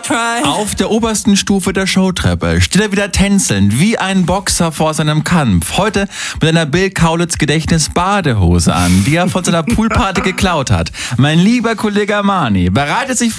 Auf der obersten Stufe der Showtreppe steht er wieder tänzelnd, wie ein Boxer vor seinem Kampf. Heute mit einer Bill Kaulitz Gedächtnis Badehose an, die er von seiner Poolparty geklaut hat. Mein lieber Kollege Armani bereitet sich